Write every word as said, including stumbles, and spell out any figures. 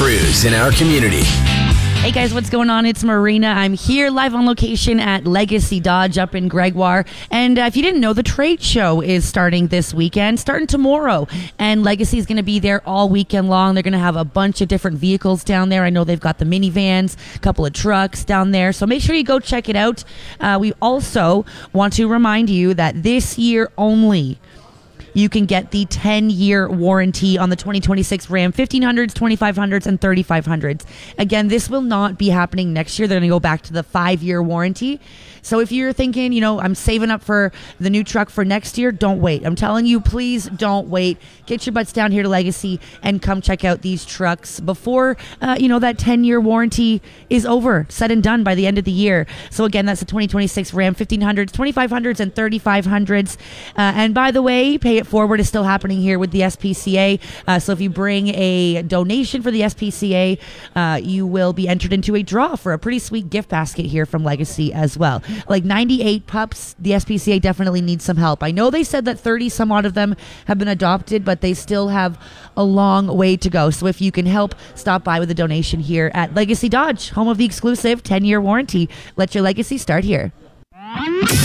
crews in our community. Hey guys, what's going on? It's Marina. I'm here live on location at Legacy Dodge up in Gregoire. And uh, if you didn't know, the trade show is starting this weekend, starting tomorrow. And Legacy is going to be there all weekend long. They're going to have a bunch of different vehicles down there. I know they've got the minivans, a couple of trucks down there. So make sure you go check it out. Uh, we also want to remind you that this year only, you can get the ten-year warranty on the twenty twenty-six Ram fifteen hundreds, twenty-five hundreds, and thirty-five hundreds. Again, this will not be happening next year. They're going to go back to the five-year warranty. So if you're thinking, you know, I'm saving up for the new truck for next year, don't wait. I'm telling you, please don't wait. Get your butts down here to Legacy and come check out these trucks before, uh, you know, that ten-year warranty is over, said and done by the end of the year. So again, that's the twenty twenty-six Ram fifteen hundreds, twenty-five hundreds, and thirty-five hundreds. Uh, and by the way, pay it forward is still happening here with the S P C A. Uh, so if you bring a donation for the S P C A, uh, you will be entered into a draw for a pretty sweet gift basket here from Legacy as well. Like ninety-eight pups, the S P C A definitely needs some help. I know they said that thirty some odd of them have been adopted, but they still have a long way to go. So if you can help, stop by with a donation here at Legacy Dodge, home of the exclusive ten-year warranty. Let your legacy start here.